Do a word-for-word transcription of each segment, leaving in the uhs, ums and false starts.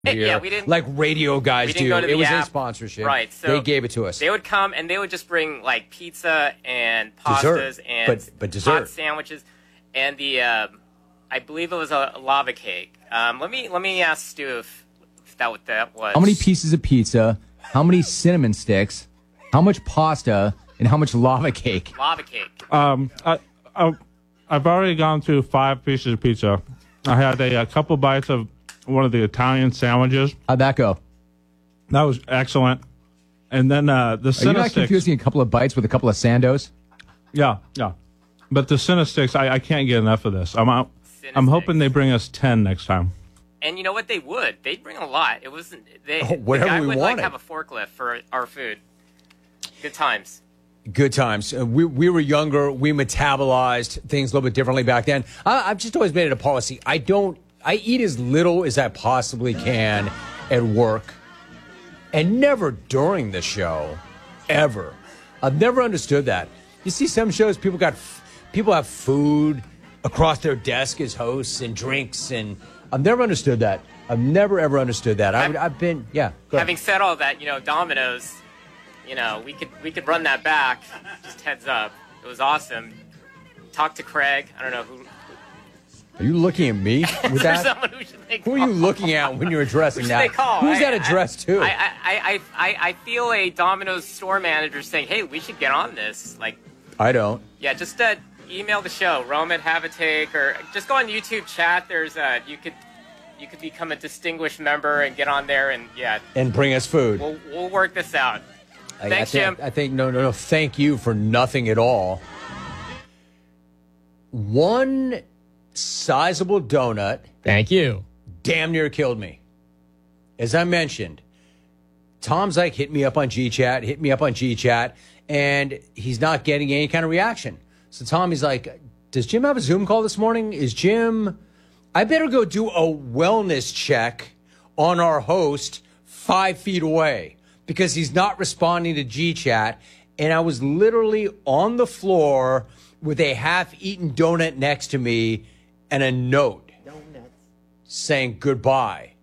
here, yeah, we didn't, like radio guys we didn't do. Go to it the was app. a sponsorship. Right. So they gave it to us. They would come and they would just bring like pizza and pastas dessert. and but, but dessert. hot sandwiches, and the uh, I believe it was a lava cake. Um, let me let me ask Stu if, if that what that was. How many pieces of pizza? How many cinnamon sticks? How much pasta? And how much lava cake? Lava cake. Um, I, I, I've already gone through five pieces of pizza. I had a, a couple bites of one of the Italian sandwiches. How'd that go? That was excellent. And then uh, the Are you not Cinesticks. confusing a couple of bites with a couple of Sandos? Yeah, yeah. But the Cinesticks, I, I can't get enough of this. I'm out, I'm hoping they bring us ten next time. And you know what? They would. They'd bring a lot. It wasn't. They, Oh, whatever the guy we would wanted. like have a forklift for our food. Good times. Good times. Uh, we we were younger. We metabolized things a little bit differently back then. I, I've just always made it a policy. I don't. I eat as little as I possibly can at work, and never during the show, ever. I've never understood that. You see, some shows people got people have food across their desk as hosts and drinks, and I've never understood that. I've never ever understood that. I, I've been yeah. go ahead. Having said all that, you know, Domino's. You know, we could we could run that back. Just heads up, it was awesome. Talk to Craig. I don't know who. Are you looking at me with that? Someone who should they Who are you looking at when you're addressing Who should that? they call? Who's I- that addressed to? I I, I I I feel a Domino's store manager saying, "Hey, we should get on this." Like, I don't. yeah, just uh, email the show, Rome at Have a Take, or just go on YouTube chat. There's uh, you could you could become a distinguished member and get on there, and yeah, And bring us food. we'll we'll work this out. I, Thanks, I think, Jim. I think, no, no, no. Thank you for nothing at all. One sizable donut Thank you. damn near killed me. As I mentioned, Tom's like, hit me up on G Chat, hit me up on G Chat, and he's not getting any kind of reaction. So Tommy's like, does Jim have a Zoom call this morning? Is Jim, I better go do a wellness check on our host five feet away because he's not responding to G Chat. And I was literally on the floor with a half-eaten donut next to me and a note saying goodbye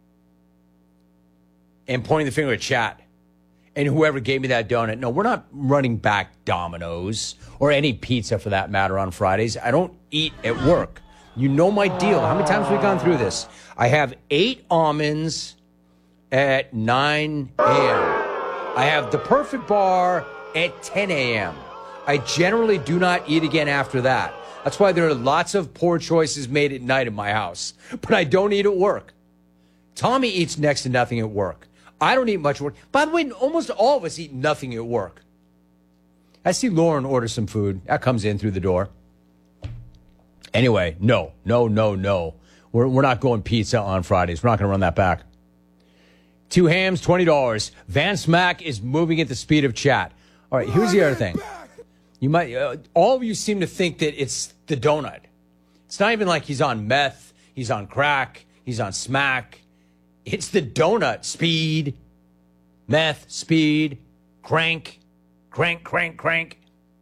and pointing the finger at chat and whoever gave me that donut. No, we're not running back Domino's or any pizza for that matter on Fridays. I don't eat at work. You know my deal. How many times have we gone through this? I have eight almonds at nine a.m. I have the perfect bar at ten a.m. I generally do not eat again after that. That's why there are lots of poor choices made at night in my house. But I don't eat at work. Tommy eats next to nothing at work. I don't eat much at work. By the way, almost all of us eat nothing at work. I see Lauren order some food. That comes in through the door. Anyway, no, no, no, no. We're, we're not going pizza on Fridays. We're not going to run that back. Two hams, twenty dollars. Van Smack is moving at the speed of chat. All right, here's the other thing. You might, uh, all of you seem to think that it's the donut. It's not even like he's on meth, he's on crack, he's on smack. It's the donut. Speed, meth, speed, crank, crank, crank, crank.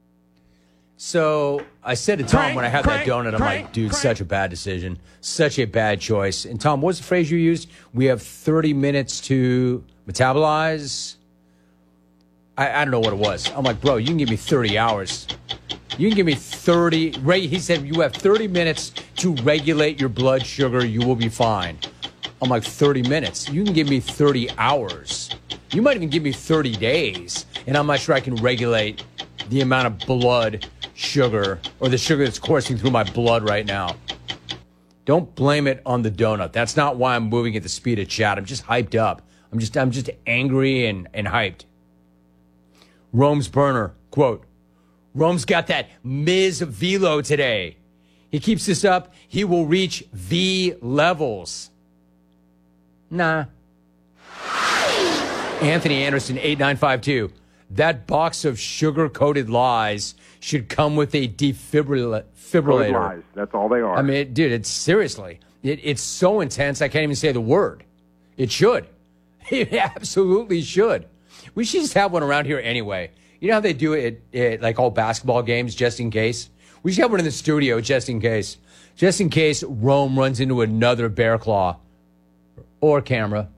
So I said to Tom Crank, when I had crank, that donut, I'm crank, like, dude, crank. such a bad decision, such a bad choice. And Tom, what's the phrase you used? We have thirty minutes to metabolize. I, I don't know what it was. I'm like, bro, you can give me thirty hours. You can give me thirty. Ray, he said, you have thirty minutes to regulate your blood sugar. You will be fine. I'm like, thirty minutes. You can give me thirty hours. You might even give me thirty days. And I'm not sure I can regulate the amount of blood sugar or the sugar that's coursing through my blood right now. Don't blame it on the donut. That's not why I'm moving at the speed of chat. I'm just hyped up. I'm just, I'm just angry and, and hyped. Rome's burner, quote, Rome's got that Miz Velo today. He keeps this up, he will reach V levels. Nah. Anthony Anderson, eight nine five two. That box of sugar-coated lies should come with a defibrillator. Code lies. That's all they are. I mean, it, dude, it's seriously. It, it's so intense, I can't even say the word. It should. It absolutely should. We should just have one around here anyway. You know how they do it at, at like all basketball games, just in case? We should have one in the studio, just in case. Just in case Rome runs into another bear claw or camera.